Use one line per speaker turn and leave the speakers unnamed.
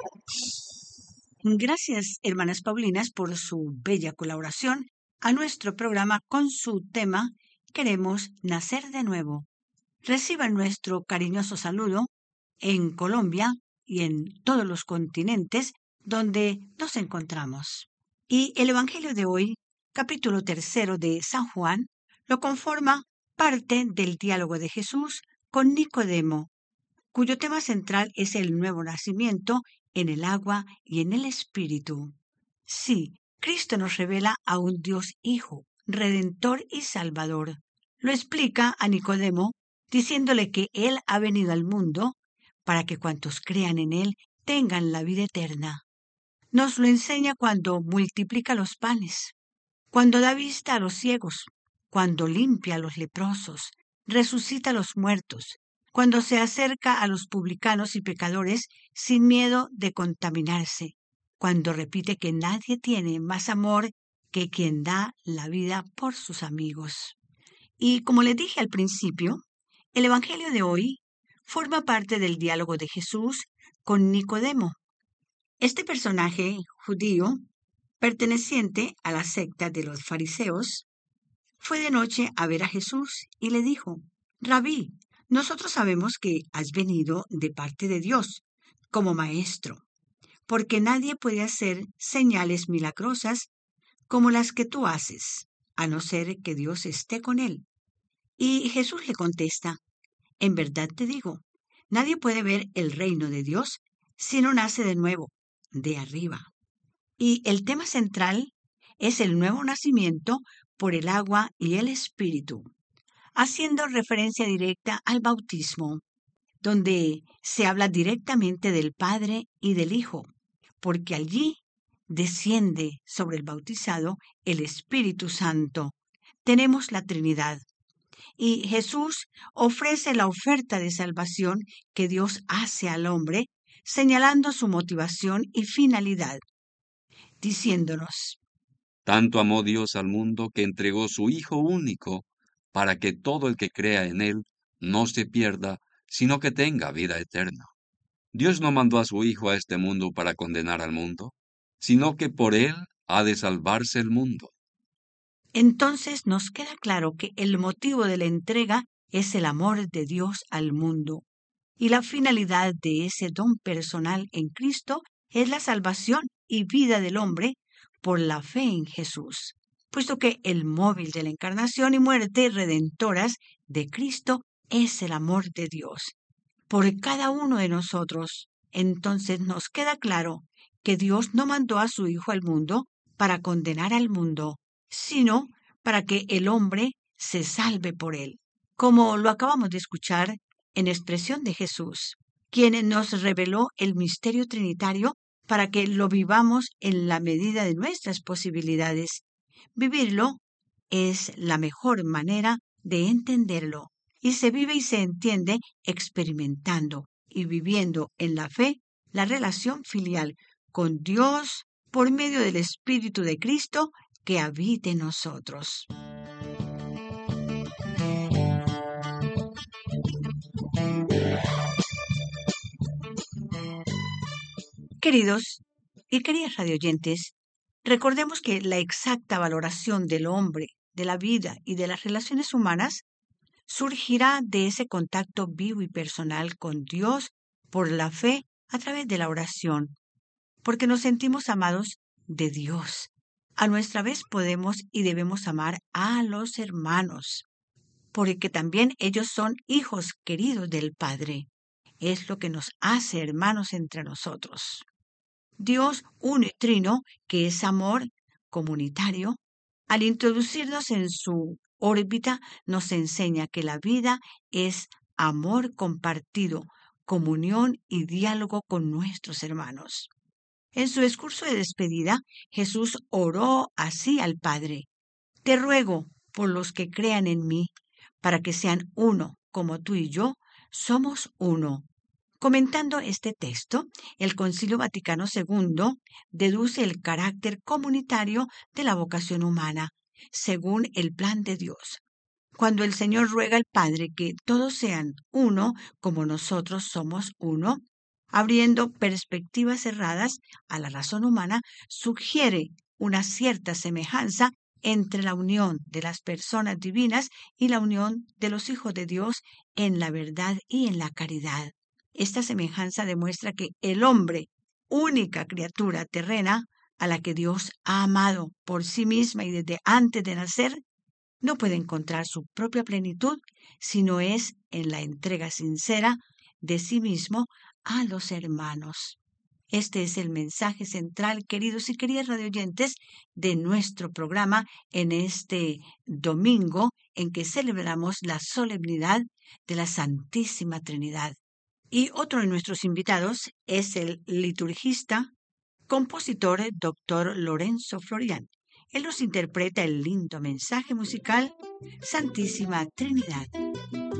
Gracias, hermanas Paulinas, por su bella colaboración a nuestro programa con su tema Queremos nacer de nuevo. Reciban nuestro cariñoso saludo en Colombia y en todos los continentes donde nos encontramos. Y el Evangelio de hoy, capítulo 3 de San Juan, lo conforma parte del diálogo de Jesús con Nicodemo, cuyo tema central es el nuevo nacimiento en el agua y en el Espíritu. Sí, Cristo nos revela a un Dios Hijo, Redentor y Salvador. Lo explica a Nicodemo diciéndole que Él ha venido al mundo para que cuantos crean en Él tengan la vida eterna. Nos lo enseña cuando multiplica los panes, cuando da vista a los ciegos, cuando limpia a los leprosos, resucita a los muertos, cuando se acerca a los publicanos y pecadores sin miedo de contaminarse, cuando repite que nadie tiene más amor que quien da la vida por sus amigos. Y como les dije al principio, el Evangelio de hoy forma parte del diálogo de Jesús con Nicodemo. Este personaje judío, perteneciente a la secta de los fariseos, fue de noche a ver a Jesús y le dijo: Rabí, nosotros sabemos que has venido de parte de Dios como maestro, porque nadie puede hacer señales milagrosas como las que tú haces, a no ser que Dios esté con él. Y Jesús le contesta: En verdad te digo, nadie puede ver el reino de Dios si no nace de nuevo, de arriba. Y el tema central es el nuevo nacimiento por el agua y el Espíritu, haciendo referencia directa al bautismo, donde se habla directamente del Padre y del Hijo, porque allí desciende sobre el bautizado el Espíritu Santo. Tenemos la Trinidad. Y Jesús ofrece la oferta de salvación que Dios hace al hombre, señalando su motivación y finalidad, diciéndonos:
Tanto amó Dios al mundo que entregó su Hijo único, para que todo el que crea en Él no se pierda, sino que tenga vida eterna. Dios no mandó a su Hijo a este mundo para condenar al mundo, sino que por Él ha de salvarse el mundo.
Entonces nos queda claro que el motivo de la entrega es el amor de Dios al mundo, y la finalidad de ese don personal en Cristo es la salvación y vida del hombre por la fe en Jesús, puesto que el móvil de la encarnación y muerte redentoras de Cristo es el amor de Dios por cada uno de nosotros. Entonces nos queda claro que Dios no mandó a su Hijo al mundo para condenar al mundo, sino para que el hombre se salve por él, como lo acabamos de escuchar en expresión de Jesús, quien nos reveló el misterio trinitario para que lo vivamos en la medida de nuestras posibilidades. Vivirlo es la mejor manera de entenderlo, y se vive y se entiende experimentando y viviendo en la fe la relación filial con Dios por medio del Espíritu de Cristo que habita en nosotros. Queridos y queridas radioyentes, recordemos que la exacta valoración del hombre, de la vida y de las relaciones humanas surgirá de ese contacto vivo y personal con Dios por la fe a través de la oración, porque nos sentimos amados de Dios. A nuestra vez podemos y debemos amar a los hermanos, porque también ellos son hijos queridos del Padre. Es lo que nos hace hermanos entre nosotros. Dios uno y trino, que es amor comunitario, al introducirnos en su órbita, nos enseña que la vida es amor compartido, comunión y diálogo con nuestros hermanos. En su discurso de despedida, Jesús oró así al Padre: Te ruego por los que crean en mí, para que sean uno, como tú y yo somos uno. Comentando este texto, el Concilio Vaticano II deduce el carácter comunitario de la vocación humana, según el plan de Dios. Cuando el Señor ruega al Padre que todos sean uno, como nosotros somos uno, abriendo perspectivas cerradas a la razón humana, sugiere una cierta semejanza entre la unión de las personas divinas y la unión de los hijos de Dios en la verdad y en la caridad. Esta semejanza demuestra que el hombre, única criatura terrena a la que Dios ha amado por sí misma y desde antes de nacer, no puede encontrar su propia plenitud si no es en la entrega sincera de sí mismo a los hermanos. Este es el mensaje central, queridos y queridas radioyentes, de nuestro programa en este domingo en que celebramos la solemnidad de la Santísima Trinidad. Y otro de nuestros invitados es el liturgista, compositor Dr. Lorenzo Florian. Él nos interpreta el lindo mensaje musical Santísima Trinidad.